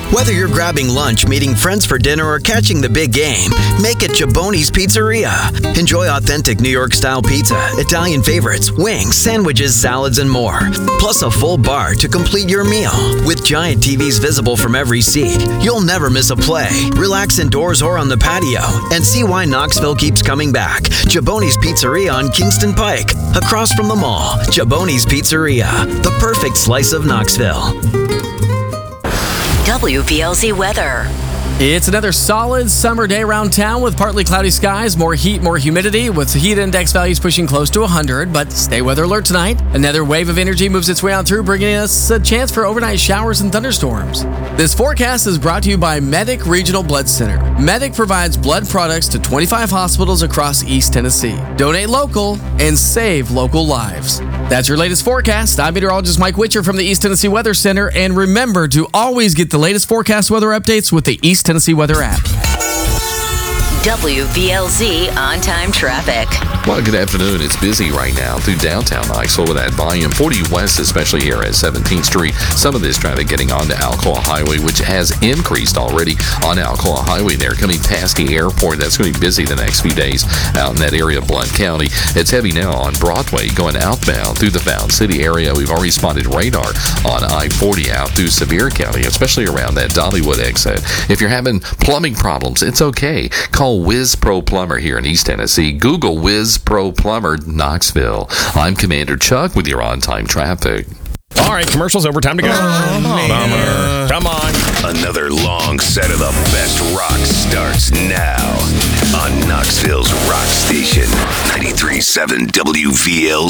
Whether you're grabbing lunch, meeting friends for dinner, or catching the big game, make it Giaboni's Pizzeria. Enjoy authentic New York-style pizza, Italian favorites, wings, sandwiches, salads, and more. Plus a full bar to complete your meal. With giant TVs visible from every seat, you'll never miss a play. Relax indoors or on the patio and see why Knoxville keeps coming back. Giaboni's Pizzeria on Kingston Pike, across from the mall. Giaboni's Pizzeria, the perfect slice of Knoxville. WVLZ weather. It's another solid summer day around town with partly cloudy skies, more heat, more humidity, with heat index values pushing close to 100. But stay weather alert tonight. Another wave of energy moves its way on through, bringing us a chance for overnight showers and thunderstorms. This forecast is brought to you by Medic Regional Blood Center. Medic provides blood products to 25 hospitals across East Tennessee. Donate local and save local lives. That's your latest forecast. I'm meteorologist Mike Witcher from the East Tennessee Weather Center. And remember to always get the latest forecast weather updates with the East Tennessee Weather app. WVLZ on-time traffic. Well, good afternoon. It's busy right now through downtown Knoxville with that volume. 40 West, especially here at 17th Street. Some of this traffic getting onto Alcoa Highway, which has increased already on Alcoa Highway there. Coming past the airport, that's going to be busy the next few days out in that area of Blount County. It's heavy now on Broadway going outbound through the Fountain City area. We've already spotted radar on I-40 out through Sevier County, especially around that Dollywood exit. If you're having plumbing problems, it's okay. Call Whiz Pro Plumber here in East Tennessee. Google Whiz Pro Plumber Knoxville. I'm Commander Chuck with your on-time traffic. All right, commercial's over. Time to go. Bummer. Come on. Another long set of the best rock starts now on Knoxville's Rock Station, 93.7 WVLZ.